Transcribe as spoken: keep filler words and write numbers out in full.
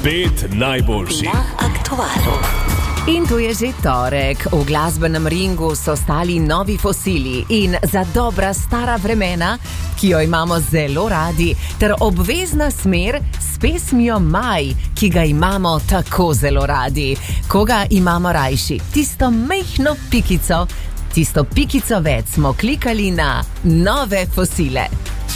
Pet najboljših na aktualu. In tu je že torek. V glasbenem ringu so stali novi fosili in za dobra stara vremena, ki jo imamo zelo radi, ter obvezna smer s pesmijo Maj, ki ga imamo tako zelo radi. Koga imamo rajši? Tisto majhno pikico, tisto pikico več smo klikali na nove fosile.